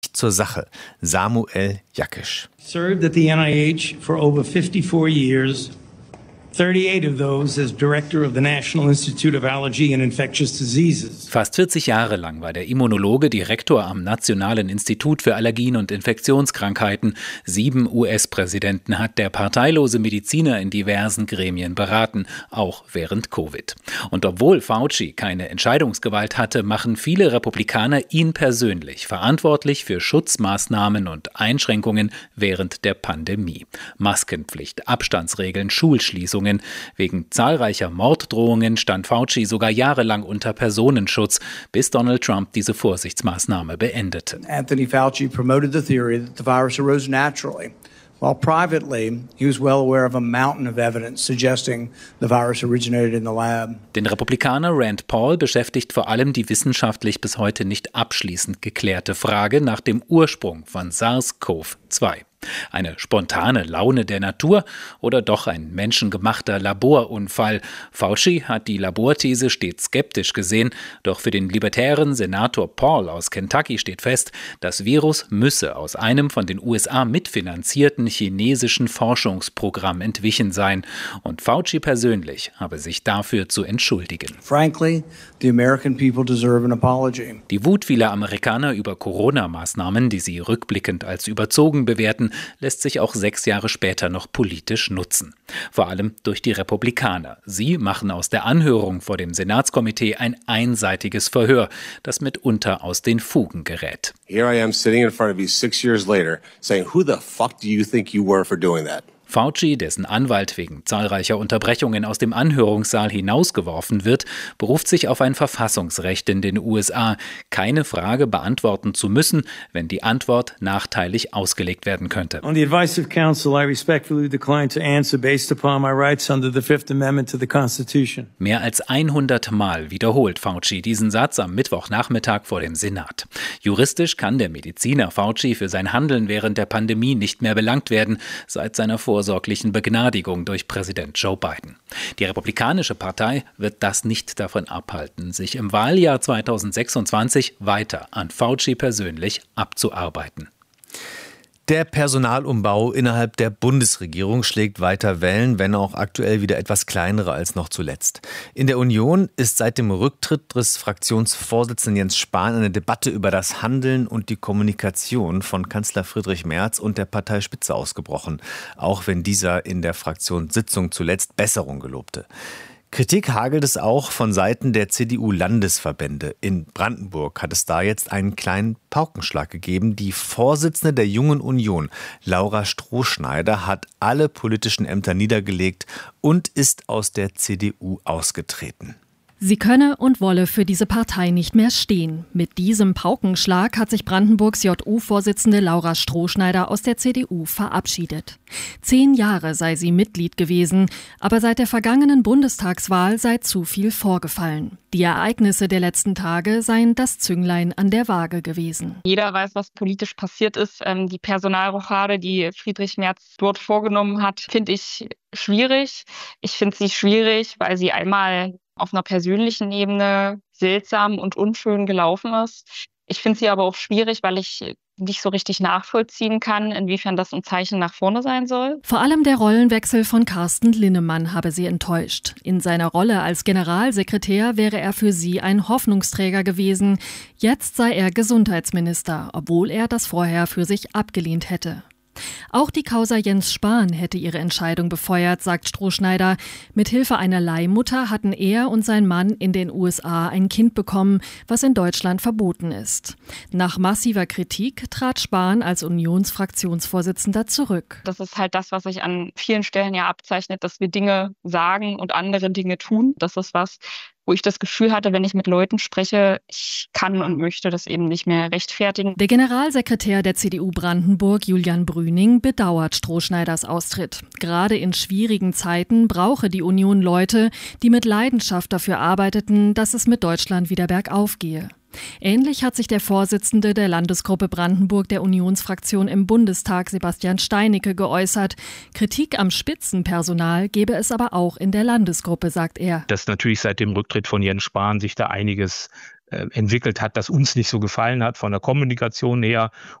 Zur Sache. Samuel Jakisch. Served at the NIH for over 54 years. 38 of those as Director of the National Institute of Allergy and Infectious Diseases. Fast 40 Jahre lang war der Immunologe Direktor am Nationalen Institut für Allergien und Infektionskrankheiten. 7 US-Präsidenten hat der parteilose Mediziner in diversen Gremien beraten, auch während Covid. Und obwohl Fauci keine Entscheidungsgewalt hatte, machen viele Republikaner ihn persönlich verantwortlich für Schutzmaßnahmen und Einschränkungen während der Pandemie. Maskenpflicht, Abstandsregeln, Schulschließungen. Wegen zahlreicher Morddrohungen stand Fauci sogar jahrelang unter Personenschutz, bis Donald Trump diese Vorsichtsmaßnahme beendete. Anthony Fauci promoted the theory that the virus arose naturally, while privately he was well aware of a mountain of evidence suggesting the virus originated in the lab. Den Republikaner Rand Paul beschäftigt vor allem die wissenschaftlich bis heute nicht abschließend geklärte Frage nach dem Ursprung von SARS-CoV-2. Eine spontane Laune der Natur oder doch ein menschengemachter Laborunfall? Fauci hat die Laborthese stets skeptisch gesehen, doch für den libertären Senator Paul aus Kentucky steht fest, das Virus müsse aus einem von den USA mitfinanzierten chinesischen Forschungsprogramm entwichen sein. Und Fauci persönlich habe sich dafür zu entschuldigen. Frankly, the American people deserve an apology. Die Wut vieler Amerikaner über Corona-Maßnahmen, die sie rückblickend als überzogen bewerten, lässt sich auch 6 Jahre später noch politisch nutzen. Vor allem durch die Republikaner. Sie machen aus der Anhörung vor dem Senatskomitee ein einseitiges Verhör, das mitunter aus den Fugen gerät. Here I am sitting in front of you 6 years later, saying, who the fuck do you think you were for doing that? Fauci, dessen Anwalt wegen zahlreicher Unterbrechungen aus dem Anhörungssaal hinausgeworfen wird, beruft sich auf ein Verfassungsrecht in den USA, keine Frage beantworten zu müssen, wenn die Antwort nachteilig ausgelegt werden könnte. On the advice of counsel, I respectfully decline to answer based upon my rights under the Fifth Amendment to the Constitution. Mehr als 100 Mal wiederholt Fauci diesen Satz am Mittwochnachmittag vor dem Senat. Juristisch kann der Mediziner Fauci für sein Handeln während der Pandemie nicht mehr belangt werden, seit seiner vorsorglichen Begnadigung durch Präsident Joe Biden. Die Republikanische Partei wird das nicht davon abhalten, sich im Wahljahr 2026 weiter an Fauci persönlich abzuarbeiten. Der Personalumbau innerhalb der Bundesregierung schlägt weiter Wellen, wenn auch aktuell wieder etwas kleinere als noch zuletzt. In der Union ist seit dem Rücktritt des Fraktionsvorsitzenden Jens Spahn eine Debatte über das Handeln und die Kommunikation von Kanzler Friedrich Merz und der Parteispitze ausgebrochen, auch wenn dieser in der Fraktionssitzung zuletzt Besserung gelobte. Kritik hagelt es auch von Seiten der CDU-Landesverbände. In Brandenburg hat es da jetzt einen kleinen Paukenschlag gegeben. Die Vorsitzende der Jungen Union, Laura Strohschneider, hat alle politischen Ämter niedergelegt und ist aus der CDU ausgetreten. Sie könne und wolle für diese Partei nicht mehr stehen. Mit diesem Paukenschlag hat sich Brandenburgs JU-Vorsitzende Laura Strohschneider aus der CDU verabschiedet. 10 Jahre sei sie Mitglied gewesen, aber seit der vergangenen Bundestagswahl sei zu viel vorgefallen. Die Ereignisse der letzten Tage seien das Zünglein an der Waage gewesen. Jeder weiß, was politisch passiert ist. Die Personalrochade, die Friedrich Merz dort vorgenommen hat, finde ich schwierig. Ich finde sie schwierig, weil sie einmal auf einer persönlichen Ebene seltsam und unschön gelaufen ist. Ich finde sie aber auch schwierig, weil ich nicht so richtig nachvollziehen kann, inwiefern das ein Zeichen nach vorne sein soll. Vor allem der Rollenwechsel von Carsten Linnemann habe sie enttäuscht. In seiner Rolle als Generalsekretär wäre er für sie ein Hoffnungsträger gewesen. Jetzt sei er Gesundheitsminister, obwohl er das vorher für sich abgelehnt hätte. Auch die Causa Jens Spahn hätte ihre Entscheidung befeuert, sagt Strohschneider. Mithilfe einer Leihmutter hatten er und sein Mann in den USA ein Kind bekommen, was in Deutschland verboten ist. Nach massiver Kritik trat Spahn als Unionsfraktionsvorsitzender zurück. Das ist halt das, was sich an vielen Stellen ja abzeichnet, dass wir Dinge sagen und andere Dinge tun. Das ist was, wo ich das Gefühl hatte, wenn ich mit Leuten spreche, ich kann und möchte das eben nicht mehr rechtfertigen. Der Generalsekretär der CDU Brandenburg, Julian Brüning, bedauert Strohschneiders Austritt. Gerade in schwierigen Zeiten brauche die Union Leute, die mit Leidenschaft dafür arbeiteten, dass es mit Deutschland wieder bergauf gehe. Ähnlich hat sich der Vorsitzende der Landesgruppe Brandenburg der Unionsfraktion im Bundestag, Sebastian Steinicke, geäußert. Kritik am Spitzenpersonal gebe es aber auch in der Landesgruppe, sagt er. Dass natürlich seit dem Rücktritt von Jens Spahn sich da einiges entwickelt hat, das uns nicht so gefallen hat von der Kommunikation her